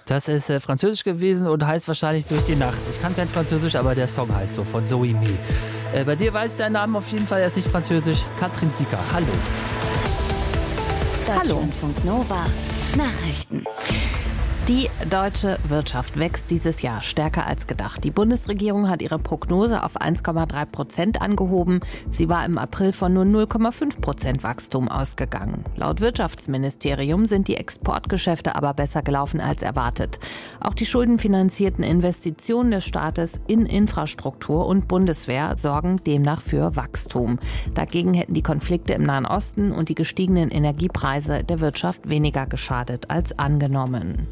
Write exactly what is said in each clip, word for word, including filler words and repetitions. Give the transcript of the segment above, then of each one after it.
Das ist äh, Französisch gewesen und heißt wahrscheinlich Durch die Nacht. Ich kann kein Französisch, aber der Song heißt so, von Zoe Me. Äh, bei dir weiß ich deinen Namen auf jeden Fall, er ist nicht Französisch. Katrin Sieker, hallo. Deutschlandfunk Nova Nachrichten. Die deutsche Wirtschaft wächst dieses Jahr stärker als gedacht. Die Bundesregierung hat ihre Prognose auf eins Komma drei Prozent angehoben. Sie war im April von nur null Komma fünf Prozent Wachstum ausgegangen. Laut Wirtschaftsministerium sind die Exportgeschäfte aber besser gelaufen als erwartet. Auch die schuldenfinanzierten Investitionen des Staates in Infrastruktur und Bundeswehr sorgen demnach für Wachstum. Dagegen hätten die Konflikte im Nahen Osten und die gestiegenen Energiepreise der Wirtschaft weniger geschadet als angenommen.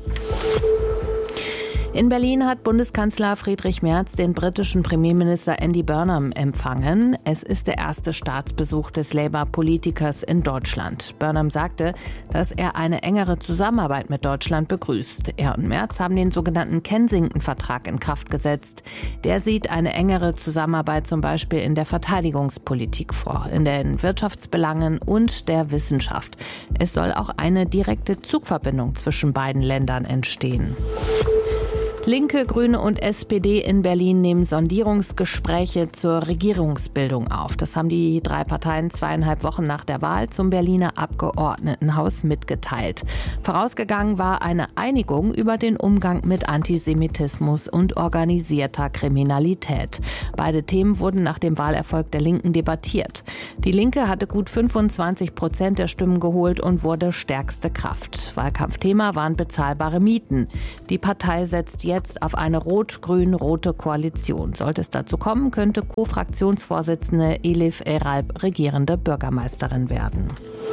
In Berlin hat Bundeskanzler Friedrich Merz den britischen Premierminister Andy Burnham empfangen. Es ist der erste Staatsbesuch des Labour-Politikers in Deutschland. Burnham sagte, dass er eine engere Zusammenarbeit mit Deutschland begrüßt. Er und Merz haben den sogenannten Kensington-Vertrag in Kraft gesetzt. Der sieht eine engere Zusammenarbeit zum Beispiel in der Verteidigungspolitik vor, in den Wirtschaftsbelangen und der Wissenschaft. Es soll auch eine direkte Zugverbindung zwischen beiden Ländern entstehen. Linke, Grüne und S P D in Berlin nehmen Sondierungsgespräche zur Regierungsbildung auf. Das haben die drei Parteien zweieinhalb Wochen nach der Wahl zum Berliner Abgeordnetenhaus mitgeteilt. Vorausgegangen war eine Einigung über den Umgang mit Antisemitismus und organisierter Kriminalität. Beide Themen wurden nach dem Wahlerfolg der Linken debattiert. Die Linke hatte gut fünfundzwanzig Prozent der Stimmen geholt und wurde stärkste Kraft. Wahlkampfthema waren bezahlbare Mieten. Die Partei setzt jetzt jetzt auf eine rot-grün-rote Koalition. Sollte es dazu kommen, könnte Co-Fraktionsvorsitzende Elif Eralp regierende Bürgermeisterin werden.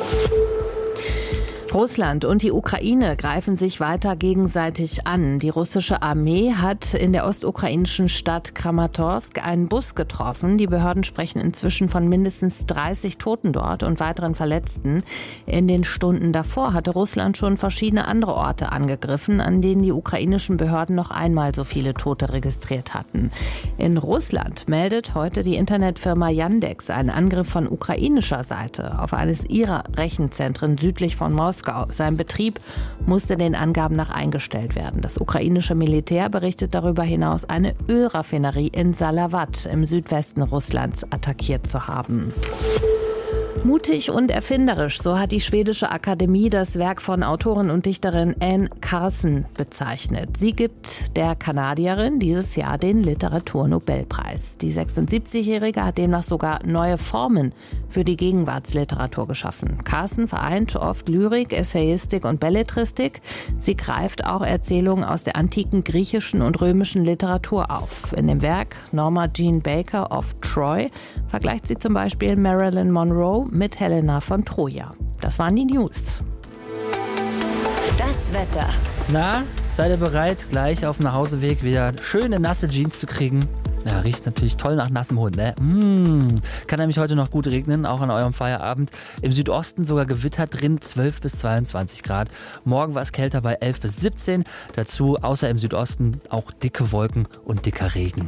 Russland und die Ukraine greifen sich weiter gegenseitig an. Die russische Armee hat in der ostukrainischen Stadt Kramatorsk einen Bus getroffen. Die Behörden sprechen inzwischen von mindestens dreißig Toten dort und weiteren Verletzten. In den Stunden davor hatte Russland schon verschiedene andere Orte angegriffen, an denen die ukrainischen Behörden noch einmal so viele Tote registriert hatten. In Russland meldet heute die Internetfirma Yandex einen Angriff von ukrainischer Seite auf eines ihrer Rechenzentren südlich von Moskau. Sein Betrieb musste den Angaben nach eingestellt werden. Das ukrainische Militär berichtet darüber hinaus, eine Ölraffinerie in Salawat im Südwesten Russlands attackiert zu haben. Mutig und erfinderisch, so hat die schwedische Akademie das Werk von Autorin und Dichterin Anne Carson bezeichnet. Sie gibt der Kanadierin dieses Jahr den Literaturnobelpreis. Die sechsundsiebzigjährige hat demnach sogar neue Formen für die Gegenwartsliteratur geschaffen. Carson vereint oft Lyrik, Essayistik und Belletristik. Sie greift auch Erzählungen aus der antiken griechischen und römischen Literatur auf. In dem Werk Norma Jean Baker of Troy vergleicht sie zum Beispiel Marilyn Monroe mit Helena von Troja. Das waren die News. Das Wetter. Na, seid ihr bereit, gleich auf dem Nachhauseweg wieder schöne nasse Jeans zu kriegen? Ja, riecht natürlich toll nach nassem Hund, ne? Mmh. Kann nämlich heute noch gut regnen, auch an eurem Feierabend. Im Südosten sogar Gewitter drin, zwölf bis zweiundzwanzig Grad. Morgen war es kälter bei elf bis siebzehn. Dazu, außer im Südosten, auch dicke Wolken und dicker Regen.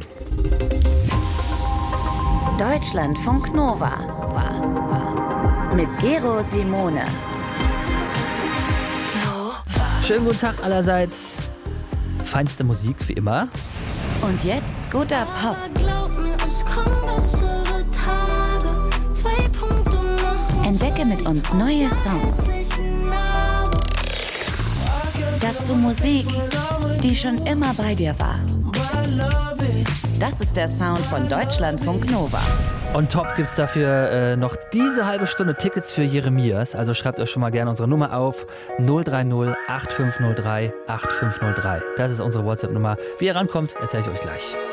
Deutschlandfunk Nova mit Gero Simone. Schönen guten Tag allerseits. Feinste Musik, wie immer. Und jetzt guter Pop. Entdecke mit uns neue Songs. Dazu Musik, die schon immer bei dir war. Das ist der Sound von Deutschlandfunk Nova. On top gibt's dafür äh, noch diese halbe Stunde Tickets für Jeremias. Also schreibt euch schon mal gerne unsere Nummer auf. null drei null acht fünf null drei acht fünf null drei. Das ist unsere WhatsApp-Nummer. Wie ihr rankommt, erzähle ich euch gleich.